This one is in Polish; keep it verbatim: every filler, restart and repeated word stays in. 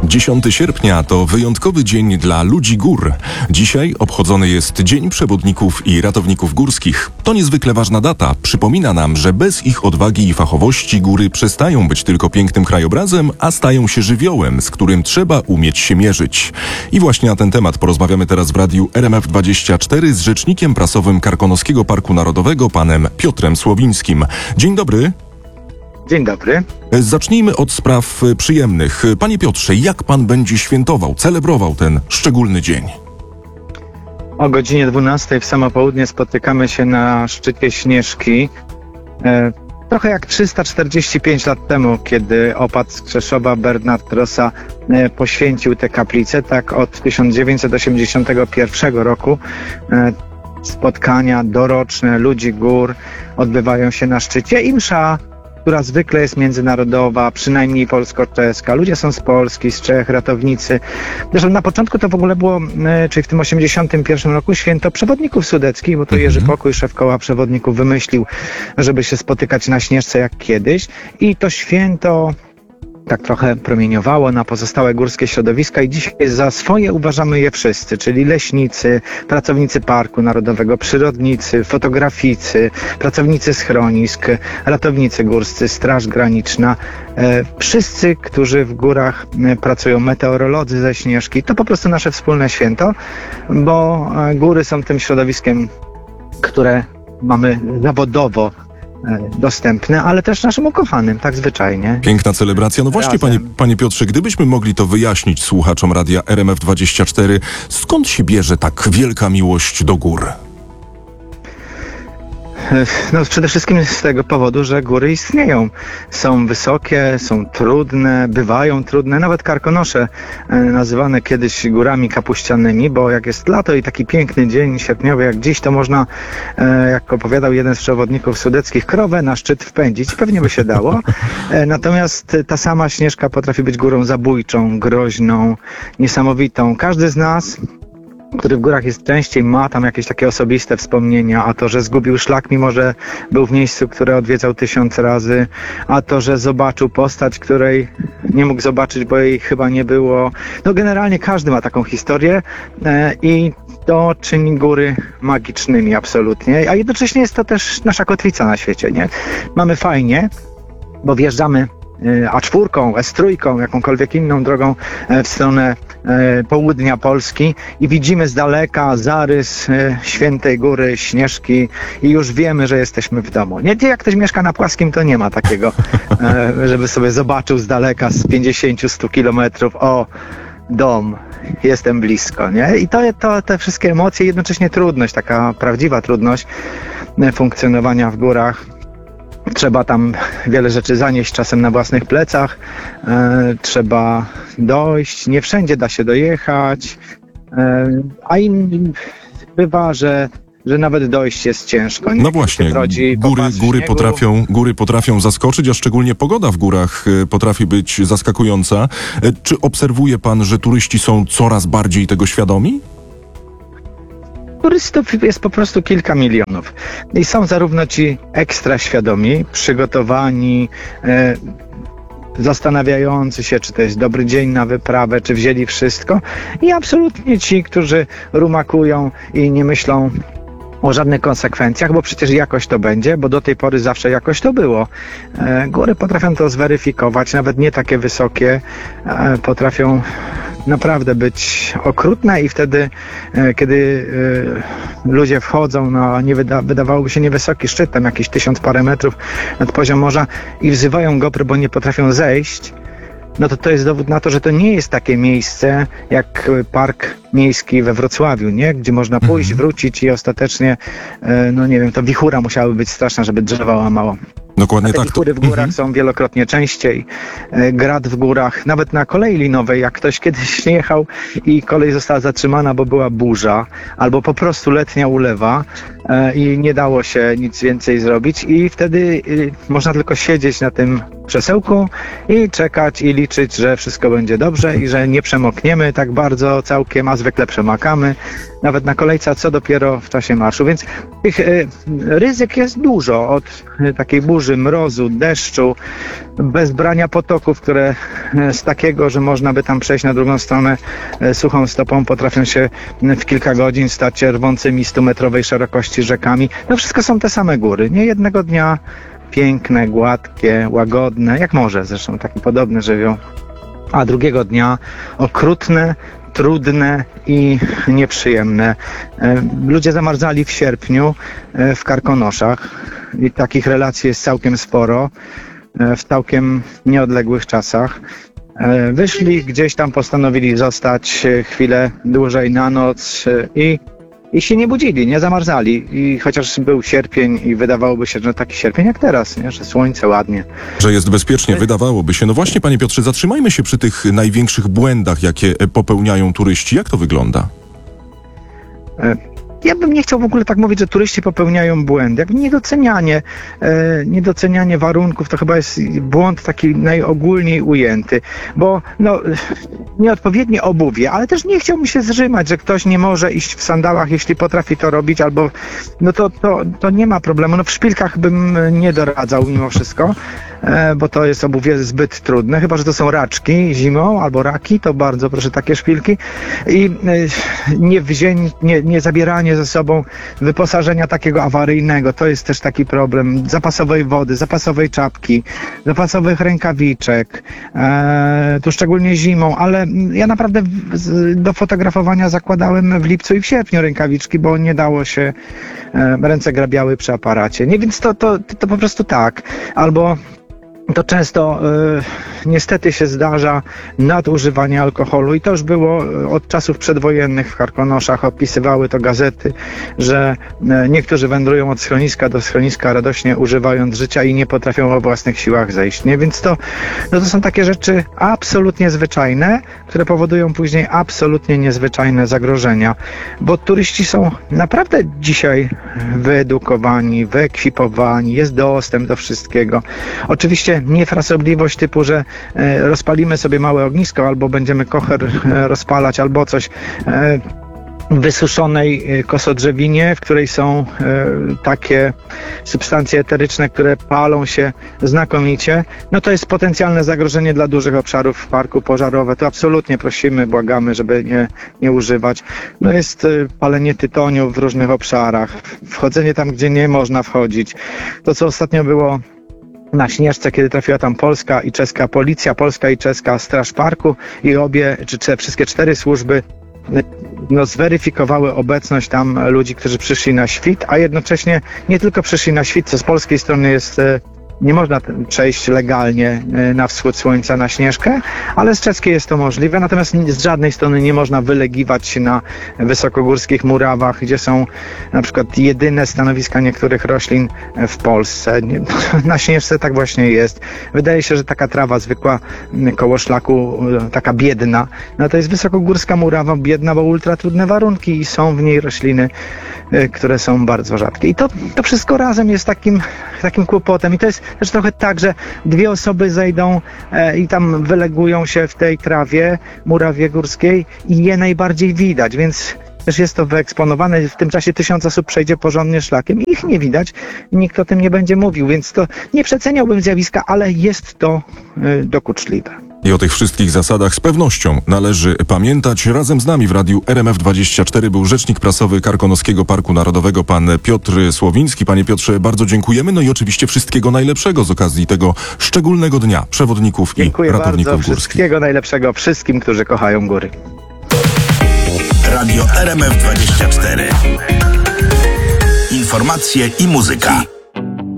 dziesiątego sierpnia to wyjątkowy dzień dla ludzi gór. Dzisiaj obchodzony jest Dzień Przewodników i Ratowników Górskich. To niezwykle ważna data. Przypomina nam, że bez ich odwagi i fachowości góry przestają być tylko pięknym krajobrazem, a stają się żywiołem, z którym trzeba umieć się mierzyć. I właśnie na ten temat porozmawiamy teraz w radiu R M F dwadzieścia cztery z rzecznikiem prasowym Karkonoskiego Parku Narodowego, panem Piotrem Słowińskim. Dzień dobry. Dzień dobry. Zacznijmy od spraw przyjemnych. Panie Piotrze, jak pan będzie świętował, celebrował ten szczególny dzień? O godzinie dwunastej w samo południe spotykamy się na szczycie Śnieżki. E, trochę jak trzysta czterdzieści pięć lat temu, kiedy opat z Krzeszowa Bernard Rosa e, poświęcił tę kaplicę. Tak od tysiąc dziewięćset osiemdziesiątego pierwszego roku e, spotkania doroczne ludzi gór odbywają się na szczycie i msza, która zwykle jest międzynarodowa, przynajmniej polsko-czeska. Ludzie są z Polski, z Czech, ratownicy. Zresztą na początku to w ogóle było, czyli w tym osiemdziesiątym pierwszym roku, święto przewodników sudeckich, bo to Jerzy Pokój, szef koła przewodników, wymyślił, żeby się spotykać na Śnieżce jak kiedyś. I to święto tak trochę promieniowało na pozostałe górskie środowiska i dzisiaj za swoje uważamy je wszyscy, czyli leśnicy, pracownicy Parku Narodowego, przyrodnicy, fotograficy, pracownicy schronisk, ratownicy górscy, Straż Graniczna, e, wszyscy, którzy w górach e, pracują, meteorolodzy ze Śnieżki. To po prostu nasze wspólne święto, bo e, góry są tym środowiskiem, które mamy zawodowo dostępne, ale też naszym ukochanym, tak zwyczajnie. Piękna celebracja. No właśnie, panie, panie Piotrze, gdybyśmy mogli to wyjaśnić słuchaczom radia R M F dwadzieścia cztery, skąd się bierze tak wielka miłość do gór? No przede wszystkim z tego powodu, że góry istnieją. Są wysokie, są trudne, bywają trudne, nawet karkonosze nazywane kiedyś górami kapuścianymi, bo jak jest lato i taki piękny dzień sierpniowy jak dziś, to można, jak opowiadał jeden z przewodników sudeckich, krowę na szczyt wpędzić. Pewnie by się dało. Natomiast ta sama Śnieżka potrafi być górą zabójczą, groźną, niesamowitą. Każdy z nas, który w górach jest częściej, ma tam jakieś takie osobiste wspomnienia, a to, że zgubił szlak, mimo że był w miejscu, które odwiedzał tysiąc razy, a to, że zobaczył postać, której nie mógł zobaczyć, bo jej chyba nie było. No generalnie każdy ma taką historię e, i to czyni góry magicznymi absolutnie, a jednocześnie jest to też nasza kotwica na świecie, nie? Mamy fajnie, bo wjeżdżamy A cztery, S trzy, jakąkolwiek inną drogą w stronę południa Polski i widzimy z daleka zarys Świętej Góry, Śnieżki i już wiemy, że jesteśmy w domu. Nie, jak ktoś mieszka na płaskim, to nie ma takiego, żeby sobie zobaczył z daleka z pięćdziesiąt do stu kilometrów, o, dom, jestem blisko, nie? I to, to te wszystkie emocje, jednocześnie trudność, taka prawdziwa trudność funkcjonowania w górach. Trzeba tam wiele rzeczy zanieść czasem na własnych plecach, e, trzeba dojść, nie wszędzie da się dojechać, e, a im bywa, że, że nawet dojść jest ciężko. No właśnie, góry, góry, potrafią, góry potrafią zaskoczyć, a szczególnie pogoda w górach potrafi być zaskakująca. E, czy obserwuje pan, że turyści są coraz bardziej tego świadomi? Turystów jest po prostu kilka milionów i są zarówno ci ekstra świadomi, przygotowani, e, zastanawiający się, czy to jest dobry dzień na wyprawę, czy wzięli wszystko, i absolutnie ci, którzy rumakują i nie myślą o żadnych konsekwencjach, bo przecież jakoś to będzie, bo do tej pory zawsze jakoś to było. E, góry potrafią to zweryfikować, nawet nie takie wysokie, e, potrafią naprawdę być okrutne i wtedy, e, kiedy e, ludzie wchodzą na nie wyda, wydawałoby się niewysoki szczyt, tam jakieś tysiąc parę metrów nad poziom morza i wzywają GoPro, bo nie potrafią zejść, no to to jest dowód na to, że to nie jest takie miejsce jak park miejski we Wrocławiu, nie? Gdzie można pójść, wrócić i ostatecznie, no nie wiem, to wichura musiałaby być straszna, żeby drzewa łamało. Dokładnie A te tak. wichury w górach są wielokrotnie częściej. Grad w górach, nawet na kolei linowej, jak ktoś kiedyś nie jechał i kolej została zatrzymana, bo była burza, albo po prostu letnia ulewa, e, i nie dało się nic więcej zrobić i wtedy e, można tylko siedzieć na tym krzesełku i czekać i liczyć, że wszystko będzie dobrze i że nie przemokniemy tak bardzo całkiem, a zwykle przemakamy nawet na kolejce, a co dopiero w czasie marszu. Więc tych e, ryzyk jest dużo, od e, takiej burzy, mrozu, deszczu, bez brania potoków, które e, z takiego, że można by tam przejść na drugą stronę e, suchą stopą, potrafią się w kilka godzin stać rwącymi stumetrowej szerokości rzekami. To wszystko są te same góry. Nie jednego dnia piękne, gładkie, łagodne, jak morze zresztą, taki podobny żywioł, a drugiego dnia okrutne, trudne i nieprzyjemne. Ludzie zamarzali w sierpniu w Karkonoszach i takich relacji jest całkiem sporo, w całkiem nieodległych czasach. Wyszli gdzieś tam, postanowili zostać chwilę dłużej na noc i I się nie budzili, nie zamarzali. I chociaż był sierpień i wydawałoby się, że taki sierpień jak teraz, nie? Że słońce ładnie. Że jest bezpiecznie, wydawałoby się. No właśnie, panie Piotrze, zatrzymajmy się przy tych największych błędach, jakie popełniają turyści. Jak to wygląda? Ja bym nie chciał w ogóle tak mówić, że turyści popełniają błędy. Jakby niedocenianie, e, niedocenianie warunków to chyba jest błąd taki najogólniej ujęty, bo no, nieodpowiednie obuwie, ale też nie chciałbym się zrzymać, że ktoś nie może iść w sandałach, jeśli potrafi to robić, albo no to, to, to nie ma problemu. No w szpilkach bym nie doradzał mimo wszystko, e, bo to jest obuwie zbyt trudne, chyba że to są raczki zimą albo raki, to bardzo proszę takie szpilki i e, nie wzięcie, nie, nie zabieranie ze sobą wyposażenia takiego awaryjnego. To jest też taki problem. Zapasowej wody, zapasowej czapki, zapasowych rękawiczek, e, tu szczególnie zimą, ale ja naprawdę w, do fotografowania zakładałem w lipcu i w sierpniu rękawiczki, bo nie dało się, e, ręce grabiały przy aparacie. Nie, więc to, to, to po prostu tak. Albo to często y, niestety się zdarza nadużywanie alkoholu i to już było od czasów przedwojennych w Karkonoszach, opisywały to gazety, że y, niektórzy wędrują od schroniska do schroniska radośnie używając życia i nie potrafią o własnych siłach zejść, nie? Więc to, no to są takie rzeczy absolutnie zwyczajne, które powodują później absolutnie niezwyczajne zagrożenia, bo turyści są naprawdę dzisiaj wyedukowani, wyekwipowani, jest dostęp do wszystkiego. Oczywiście niefrasobliwość typu, że e, rozpalimy sobie małe ognisko, albo będziemy kocher e, rozpalać, albo coś e, w wysuszonej kosodrzewinie, w której są e, takie substancje eteryczne, które palą się znakomicie, no to jest potencjalne zagrożenie dla dużych obszarów w parku pożarowe. To absolutnie prosimy, błagamy, żeby nie, nie używać. No jest e, palenie tytoniu w różnych obszarach, wchodzenie tam, gdzie nie można wchodzić. To, co ostatnio było na Śnieżce, kiedy trafiła tam polska i czeska policja, polska i czeska straż parku i obie, czy, czy wszystkie cztery służby no, zweryfikowały obecność tam ludzi, którzy przyszli na świt, a jednocześnie nie tylko przyszli na świt, co z polskiej strony jest, nie można przejść legalnie na wschód słońca na Śnieżkę, ale z czeskiej jest to możliwe, natomiast z żadnej strony nie można wylegiwać się na wysokogórskich murawach, gdzie są na przykład jedyne stanowiska niektórych roślin w Polsce. Na Śnieżce tak właśnie jest. Wydaje się, że taka trawa zwykła koło szlaku, taka biedna, no to jest wysokogórska murawa biedna, bo ultra trudne warunki i są w niej rośliny, które są bardzo rzadkie. I to, to wszystko razem jest takim, takim kłopotem. I to jest też trochę tak, że dwie osoby zejdą e, i tam wylegują się w tej trawie, murawie górskiej i je najbardziej widać, więc też jest to wyeksponowane. W tym czasie tysiąc osób przejdzie porządnie szlakiem i ich nie widać. Nikt o tym nie będzie mówił, więc to nie przeceniałbym zjawiska, ale jest to y, dokuczliwe. I o tych wszystkich zasadach z pewnością należy pamiętać. Razem z nami w radiu R M F dwadzieścia cztery był rzecznik prasowy Karkonoskiego Parku Narodowego, pan Piotr Słowiński. Panie Piotrze, bardzo dziękujemy. No i oczywiście wszystkiego najlepszego z okazji tego szczególnego dnia przewodników Dziękuję i ratowników bardzo. górskich. Wszystkiego najlepszego wszystkim, którzy kochają góry. Radio R M F dwadzieścia cztery. Informacje i muzyka.